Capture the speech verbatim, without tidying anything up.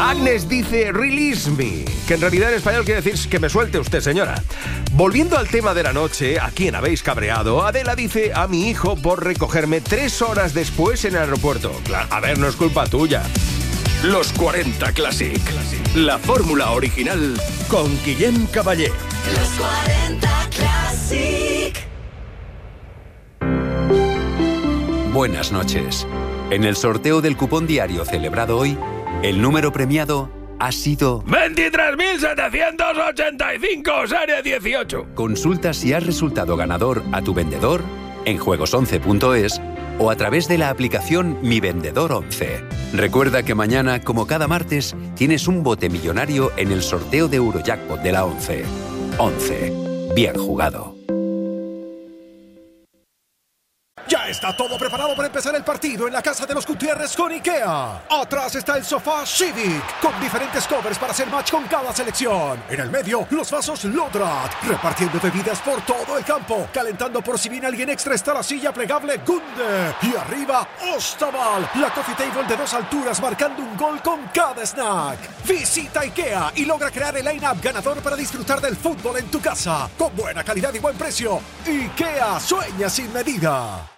Agnes dice release me, que en realidad en español quiere decir que me suelte usted, señora. Volviendo al tema de la noche, ¿a quién habéis cabreado? Adela dice a mi hijo por recogerme tres horas después en el aeropuerto. Claro, a ver, no es culpa tuya. Los cuarenta Classic. La fórmula original con Guillem Caballé. Los cuarenta Classic. Buenas noches. En el sorteo del cupón diario celebrado hoy, el número premiado ha sido veintitrés mil setecientos ochenta y cinco, serie dieciocho. Consulta si has resultado ganador a tu vendedor en juegos once punto es o a través de la aplicación Mi Vendedor once. Recuerda que mañana, como cada martes, tienes un bote millonario en el sorteo de Eurojackpot de la once. once. Bien jugado. Ya está todo preparado para empezar el partido en la casa de los Gutiérrez con IKEA. Atrás está el sofá Civic, con diferentes covers para hacer match con cada selección. En el medio, los vasos Lodrat, repartiendo bebidas por todo el campo. Calentando por si viene alguien extra está la silla plegable Gunde. Y arriba, Ostaval, la coffee table de dos alturas marcando un gol con cada snack. Visita IKEA y logra crear el line-up ganador para disfrutar del fútbol en tu casa. Con buena calidad y buen precio. IKEA, sueña sin medida.